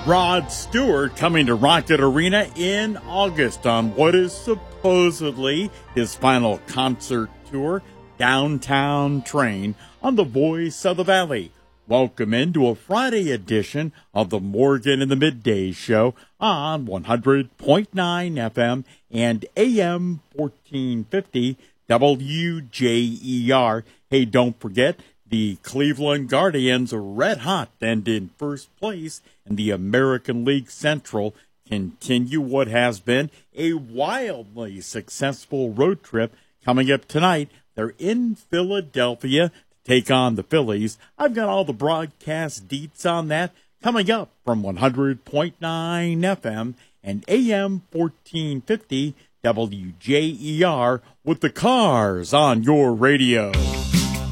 Rod Stewart coming to Rocket Arena in August on what is supposedly his final concert tour, Downtown Train, on the Voice of the Valley. Welcome into a Friday edition of the Morgan in the Midday Show on 100.9 FM and AM 1450 WJER. Hey, don't forget, the Cleveland Guardians are red hot and in first place in the American League Central continue what has been a wildly successful road trip coming up tonight. They're in Philadelphia to take on the Phillies. I've got all the broadcast deets on that coming up from 100.9 FM and AM 1450 WJER with the Cars on your radio.